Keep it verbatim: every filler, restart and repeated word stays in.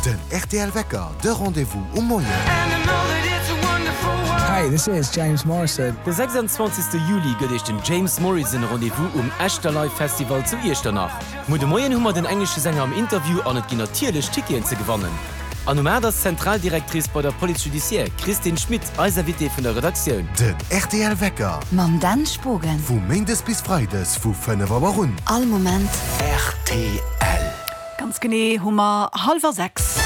Den R T L Wecker, de Rendezvous um Moien. Hi, this is James Morrison. Der sechsundzwanzigste Juli gëtt ich den James Morrison Rendezvous um Echter Live Festival zu Echternach. Mo de Moien hummer den englische Sänger am Interview an et gi natierlech Tickien ze gewannen. An um das Zentraldirektrice bei der Police Judiciaire, Christine Schmidt, als Invité von der Redaktion. Den R T L Wecker. Mam Dan Spogen. Vu Mendes bis Freides, vu fünf Uhr rund. All Moment. R T L. Ganz gené Hummer halber sechs.